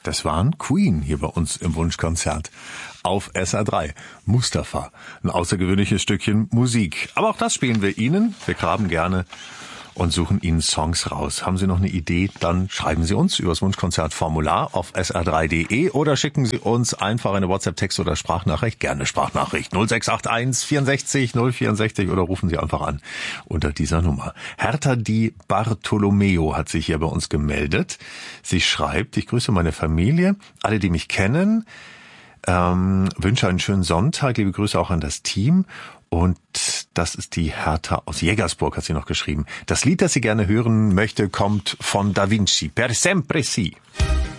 Das waren Queen hier bei uns im Wunschkonzert auf SR3. Mustafa, ein außergewöhnliches Stückchen Musik. Aber auch das spielen wir Ihnen. Wir graben gerne und suchen Ihnen Songs raus. Haben Sie noch eine Idee? Dann schreiben Sie uns übers Wunschkonzertformular auf sr3.de oder schicken Sie uns einfach eine WhatsApp-Text oder Sprachnachricht. Gerne Sprachnachricht 0681 64 064 oder rufen Sie einfach an unter dieser Nummer. Hertha Di Bartolomeo hat sich hier bei uns gemeldet. Sie schreibt: Ich grüße meine Familie, alle, die mich kennen. Wünsche einen schönen Sonntag. Liebe Grüße auch an das Team. Und das ist die Hertha aus Jägersburg, hat sie noch geschrieben. Das Lied, das sie gerne hören möchte, kommt von Da Vinci. Per sempre sì.